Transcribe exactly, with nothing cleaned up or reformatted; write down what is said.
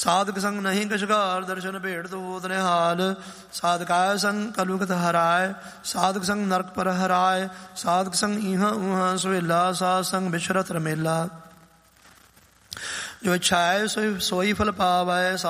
ਸਾਧਕ ਸੰਗ ਨਹੀਂ ਕਛਗਾਰ ਦਰਸ਼ਨ ਭੇਟ ਤੋਤ ਨਿਹਾਲ। ਸਾਧਕਾਇ ਸੰਗ ਕਲੁਗਤ ਹਰਾਏ ਸਾਧਕ ਸੰਗ ਨਰਕ ਪਰ ਹਰਾਏ। ਸਾਧਕ ਸੰਗ ਇਹਾਂ ਉਹਾਂ ਸੁਹੇਲਾ ਸਾਧ ਸੰਗ ਬਿਸ਼ਰਤ ਰਮੇਲਾ। ਜੋ ਇੱਛਾ ਹੈ ਸੋਈ ਸੋਈ ਫਲ ਪਾਵੈ।